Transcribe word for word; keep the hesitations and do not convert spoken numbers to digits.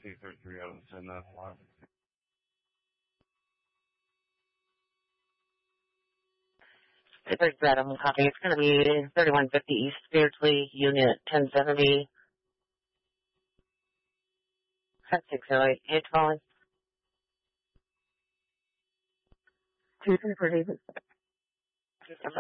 two three three zero, send that line. There's that I'm copy. It's going to be thirty-one fifty East Beardsley, Unit ten seventy. Set six oh eight. Hey, calling. Two three three.